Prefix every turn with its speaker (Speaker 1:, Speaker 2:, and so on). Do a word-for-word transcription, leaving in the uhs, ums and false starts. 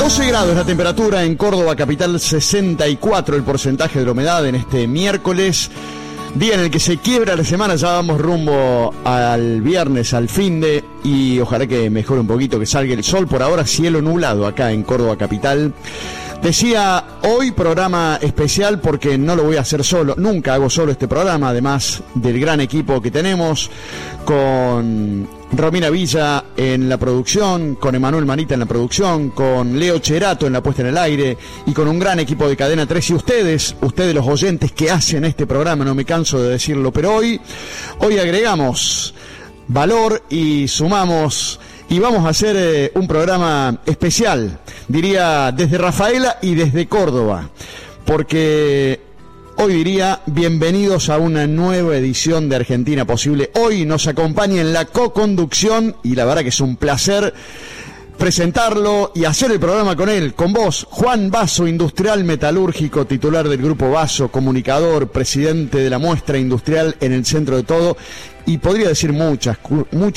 Speaker 1: doce grados la temperatura en Córdoba capital, sesenta y cuatro el porcentaje de la humedad en este miércoles, día en el que se quiebra la semana. Ya vamos rumbo al viernes, al finde, y ojalá que mejore un poquito, que salga el sol. Por ahora cielo nublado acá en Córdoba capital. Decía, hoy programa especial porque no lo voy a hacer solo, nunca hago solo este programa, además del gran equipo que tenemos, con Romina Villa en la producción, con Emanuel Manita en la producción, con Leo Cherato en la puesta en el aire, y con un gran equipo de Cadena tres, y ustedes, ustedes los oyentes que hacen este programa, no me canso de decirlo, pero hoy, hoy agregamos valor y sumamos. Y vamos a hacer eh, un programa especial, diría desde Rafaela y desde Córdoba, porque hoy diría bienvenidos a una nueva edición de Argentina Posible. Hoy nos acompaña en la co-conducción, y la verdad que es un placer presentarlo y hacer el programa con él, con vos, Juan Basso, industrial metalúrgico, titular del Grupo Basso, comunicador, presidente de la muestra industrial en el centro de todo, y podría decir muchas, muchas